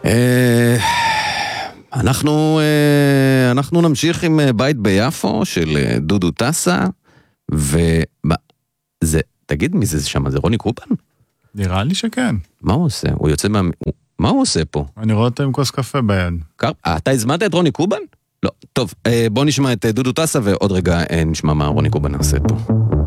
אנחנו נמשיך עם בית ביפו של דודו טסה, תגיד מי זה שם, זה רוני קובן? נראה לי שכן. מה הוא עושה? הוא יוצא מה הוא עושה פה? אני רואה אותו עם כוס קפה ביד. אתה הזמנת את רוני קובן? לא. טוב, בוא נשמע את דודו טסה ועוד רגע נשמע מה רוני קובן עושה פה.